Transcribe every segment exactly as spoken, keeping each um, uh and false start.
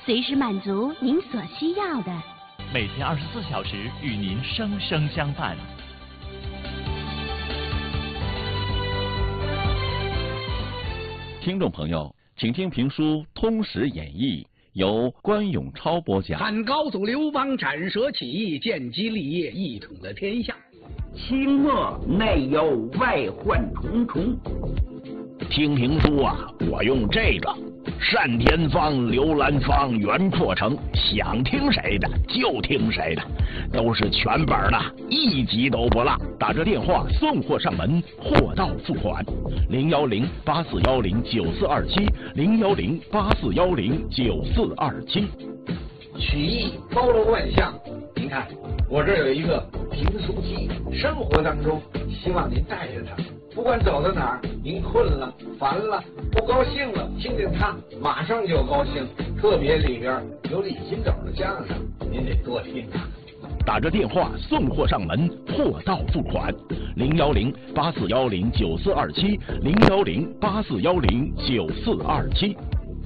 随时满足您所需要的。 每天二十四小时与您生生相伴。 听众朋友，请听评书《通史演义》，由关永超播讲。 汉高祖刘邦斩蛇起义，建基立业，一统了天下。 清末内忧外患重重。听评书啊，我用这个单田芳、刘兰芳、袁阔成，想听谁的就听谁的，都是全本的，一集都不落。打这电话送货上门，货到付款。零幺零八四幺零九四二七，零幺零八四幺零九四二七。 曲艺包罗万象，您看我这儿有一个评书机，生活当中希望您带着它。不管走到哪儿，您困了、烦了、不高兴了，听见它马上就高兴。特别里边有李金斗的相声，您得多听啊。 打着电话送货上门，货到付款。零幺零八四幺零九四二七，零幺零八四幺零九四二七。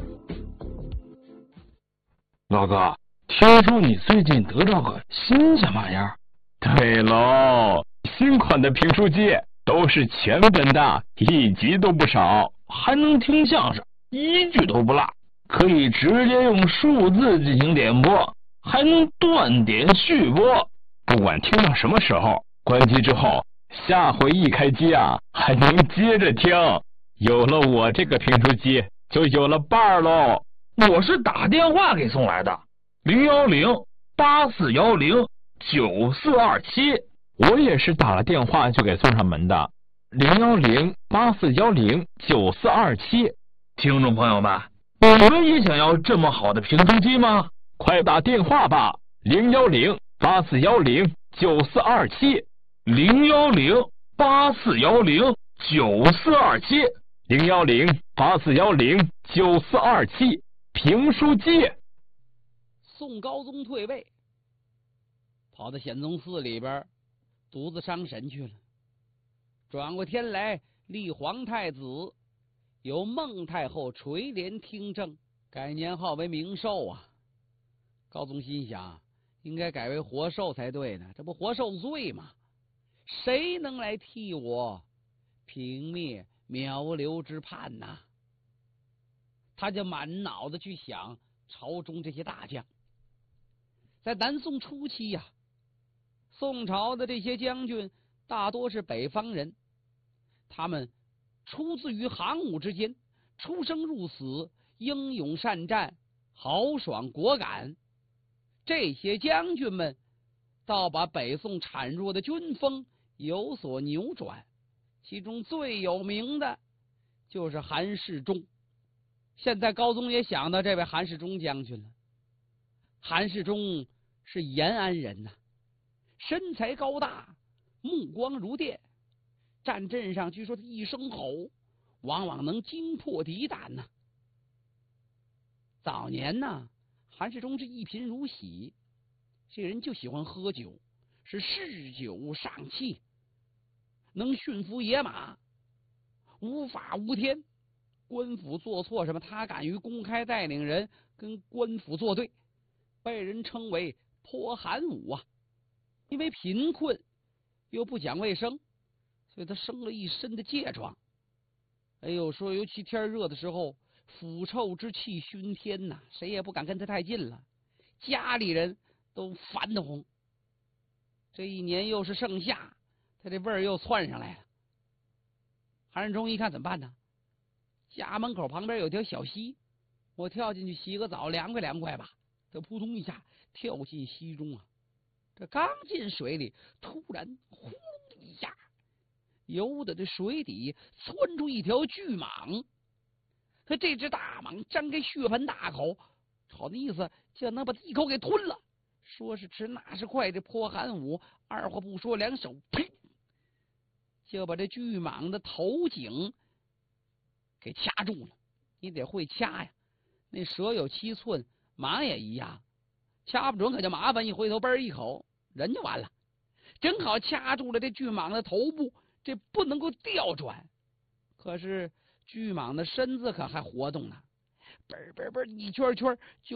老哥，听说你最近得到个新什么玩意儿？ 对喽，新款的评书机。都是全本的，一集都不少， 还能听相声，一句都不落，可以直接用数字进行点播，还能断点续播。 不管听到什么时候，关机之后，下回一开机啊，还能接着听。有了我这个评书机，就有了伴儿喽。 我是打电话给送来的，零幺零八四幺零九四二七。 我也是打了电话就给送上门的，零幺零八四幺零九四二七。 听众朋友们，你们也想要这么好的评书机吗？ 快打电话吧，零幺零八四幺零九四二七， 零幺零八四幺零九四二七， 零幺零八四幺零九四二七，评书机。 宋高宗退位，跑到显宗寺里边独自伤神去了。转过天来，立皇太子，由孟太后垂帘听政，改年号为明寿啊。高宗心想，应该改为活寿才对呢，这不活受罪吗？谁能来替我平灭苗刘之叛呢？他就满脑子去想朝中这些大将。在南宋初期呀、啊，宋朝的这些将军大多是北方人，他们出自于行伍之间，出生入死，英勇善战，豪爽果敢。这些将军们倒把北宋孱弱的军风有所扭转，其中最有名的就是韩世忠。现在高宗也想到这位韩世忠将军了。韩世忠是延安人呐、啊，身材高大，目光如电，战阵上据说他一声吼往往能惊破敌胆呐、啊。早年呢，韩世忠是一贫如洗，这人就喜欢喝酒，是嗜酒上气，能驯服野马，无法无天。官府做错什么，他敢于公开带领人跟官府作对，被人称为泼寒武啊。因为贫困又不讲卫生，所以他生了一身的疥疮。哎呦，说尤其天热的时候，腐臭之气熏天呐，谁也不敢跟他太近了，家里人都烦得慌。这一年又是盛夏，他这味儿又窜上来了。韩世忠一看怎么办呢？家门口旁边有条小溪，我跳进去洗个澡，凉快凉快吧。他扑通一下跳进溪中啊，这刚进水里，突然呼噜一下，由得这水底窜出一条巨蟒。可这只大蟒张开血盆大口，好的意思就能把他一口给吞了。说是迟那是快，这泼寒武二话不说，两手呸，就把这巨蟒的头颈给掐住了。你得会掐呀，那蛇有七寸，蟒也一样，掐不准可就麻烦，一回头嘣一口人就完了。正好掐住了这巨蟒的头部，这不能够调转。可是巨蟒的身子可还活动呢，嘣嘣嘣一圈圈就